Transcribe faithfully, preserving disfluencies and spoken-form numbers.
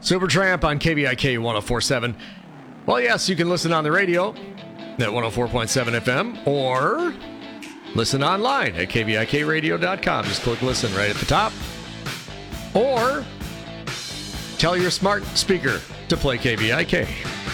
Supertramp on K V I K one oh four point seven. Well, yes, you can listen on the radio at one oh four point seven F M or listen online at K V I K radio dot com. Just click listen right at the top. Or tell your smart speaker to play K V I K.